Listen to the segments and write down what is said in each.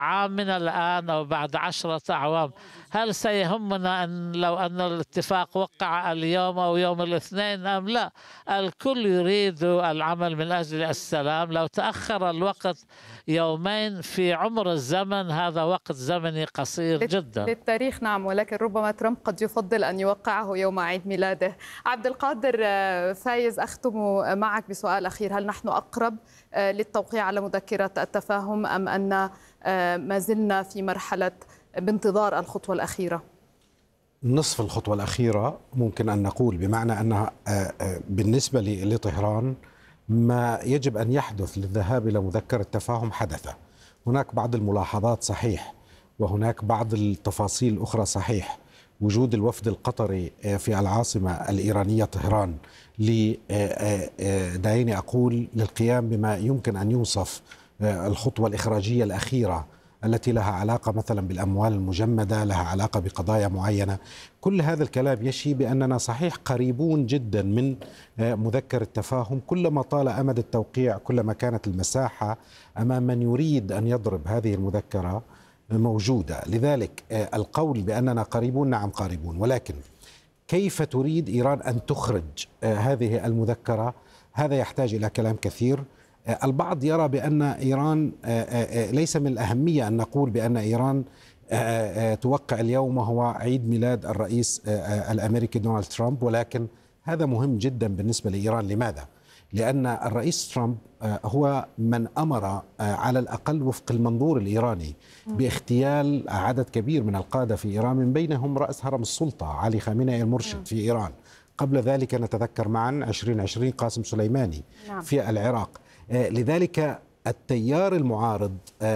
عام من الآن أو بعد 10 أعوام، هل سيهمنا أن لو أن الاتفاق وقع اليوم أو يوم الاثنين أم لا؟ الكل يريد العمل من أجل السلام. لو تأخر الوقت يومين في عمر الزمن، هذا وقت زمني قصير جدا. للتاريخ نعم، ولكن ربما ترامب قد يفضل أن يوقعه يوم عيد ميلاده. عبد القادر فايز، أختم معك بسؤال أخير: هل نحن أقرب للتوقيع على مذكرة التفاهم أم أن ما زلنا في مرحلة بانتظار الخطوة الأخيرة؟ نصف الخطوة الأخيرة ممكن أن نقول، بمعنى أنها بالنسبة لطهران ما يجب أن يحدث للذهاب إلى مذكرة تفاهم حدث. هناك بعض الملاحظات صحيح، وهناك بعض التفاصيل الأخرى صحيح. وجود الوفد القطري في العاصمة الإيرانية طهران دعيني أقول للقيام بما يمكن أن يوصف الخطوة الإخراجية الأخيرة التي لها علاقة مثلا بالأموال المجمدة، لها علاقة بقضايا معينة. كل هذا الكلام يشي بأننا صحيح قريبون جدا من مذكر التفاهم. كلما طال أمد التوقيع كلما كانت المساحة أمام من يريد أن يضرب هذه المذكرة موجودة. لذلك القول بأننا قريبون، نعم قريبون، ولكن كيف تريد إيران أن تخرج هذه المذكرة؟ هذا يحتاج إلى كلام كثير. البعض يرى بأن إيران ليس من الأهمية أن نقول بأن إيران توقع اليوم وهو عيد ميلاد الرئيس الأمريكي دونالد ترامب، ولكن هذا مهم جدا بالنسبة لإيران. لماذا؟ لأن الرئيس ترامب هو من أمر على الأقل وفق المنظور الإيراني باغتيال عدد كبير من القادة في إيران، من بينهم رأس هرم السلطة علي خامنئي المرشد في إيران. قبل ذلك نتذكر معا 2020 قاسم سليماني في العراق. لذلك التيار المعارض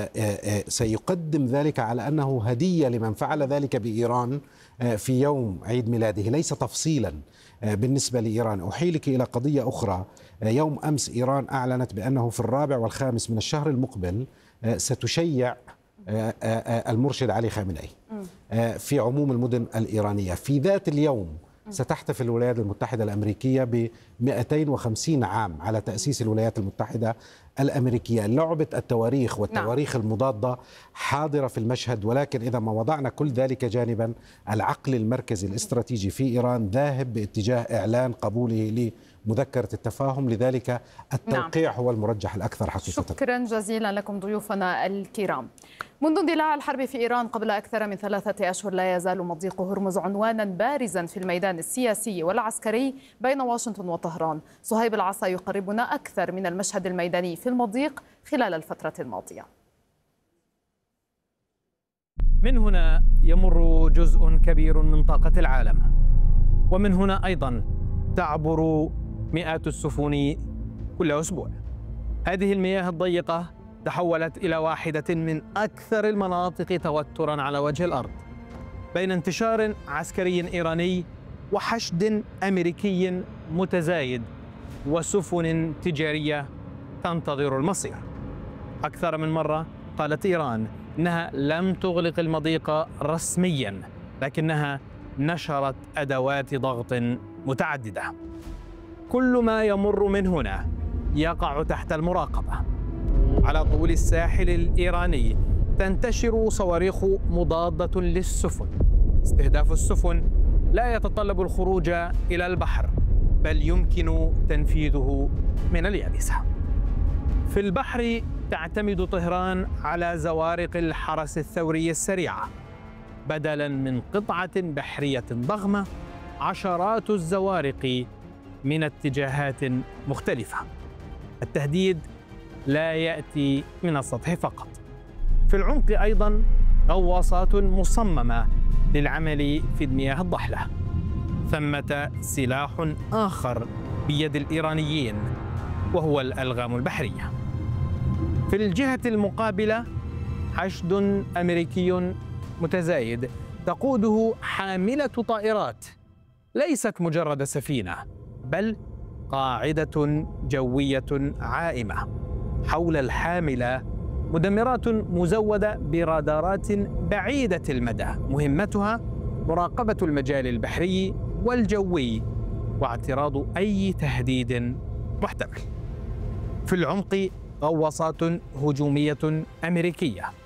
سيقدم ذلك على أنه هدية لمن فعل ذلك بإيران في يوم عيد ميلاده، ليس تفصيلا بالنسبة لإيران. أحيلك إلى قضية أخرى. يوم أمس إيران أعلنت بأنه في 4 و5 من الشهر المقبل ستشيع المرشد علي خامنئي في عموم المدن الإيرانية. في ذات اليوم ستحتفل الولايات المتحدة الأمريكية ب 250 عام على تأسيس الولايات المتحدة الأمريكية. لعبة التواريخ والتواريخ المضادة حاضرة في المشهد، ولكن إذا ما وضعنا كل ذلك جانبا، العقل المركزي الاستراتيجي في إيران ذاهب باتجاه إعلان قبوله لمذكرة التفاهم. لذلك التوقيع هو المرجح الأكثر حقيقة. شكرا جزيلا لكم ضيوفنا الكرام. منذ اندلاع الحرب في إيران قبل أكثر من 3 أشهر، لا يزال مضيق هرمز عنوانا بارزا في الميدان السياسي والعسكري بين واشنطن وطهران. صهيب العصا يقربنا أكثر من المشهد الميداني في المضيق خلال الفترة الماضية. من هنا يمر جزء كبير من طاقة العالم، ومن هنا أيضا تعبر مئات السفن كل أسبوع. هذه المياه الضيقة تحولت إلى واحدة من أكثر المناطق توتراً على وجه الأرض، بين انتشار عسكري إيراني وحشد أمريكي متزايد وسفن تجارية تنتظر المصير. أكثر من مرة قالت إيران إنها لم تغلق المضيق رسمياً، لكنها نشرت أدوات ضغط متعددة. كل ما يمر من هنا يقع تحت المراقبة. على طول الساحل الإيراني تنتشر صواريخ مضادة للسفن. استهداف السفن لا يتطلب الخروج إلى البحر، بل يمكن تنفيذه من اليابسة. في البحر تعتمد طهران على زوارق الحرس الثوري السريعة. بدلاً من قطعة بحرية ضخمة، عشرات الزوارق من اتجاهات مختلفة. التهديد لا يأتي من السطح فقط. في العمق أيضاً غواصات مصممة للعمل في المياه الضحلة. ثمة سلاح آخر بيد الإيرانيين، وهو الألغام البحرية. في الجهة المقابلة حشد أمريكي متزايد تقوده حاملة طائرات ليست مجرد سفينة، بل قاعدة جوية عائمة. حول الحاملة مدمرات مزودة برادارات بعيدة المدى، مهمتها مراقبة المجال البحري والجوي واعتراض أي تهديد محتمل. في العمق غواصات هجومية أمريكية